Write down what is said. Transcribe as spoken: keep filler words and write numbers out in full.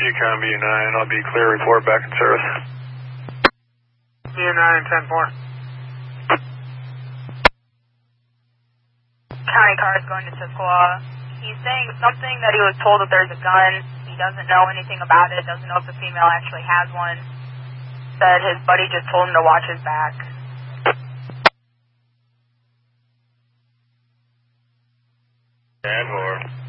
Yukon B U nine, I'll be clear, report back in service. B U nine, ten four. County car is going to Tuscaloosa. He's saying something that he was told that there's a gun. He doesn't know anything about it, doesn't know if the female actually has one. Said his buddy just told him to watch his back. ten four.